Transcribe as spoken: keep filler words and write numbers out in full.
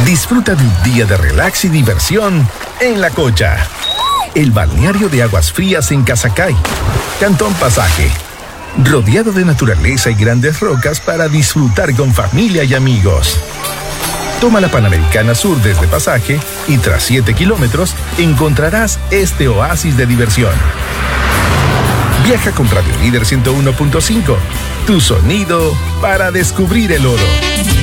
Disfruta de un día de relax y diversión en La Cocha, el balneario de aguas frías en Casacay, Cantón Pasaje, rodeado de naturaleza y grandes rocas para disfrutar con familia y amigos. Toma la Panamericana Sur desde Pasaje y tras siete kilómetros encontrarás este oasis de diversión. Viaja con Radio Líder ciento uno punto cinco, tu sonido para descubrir el oro.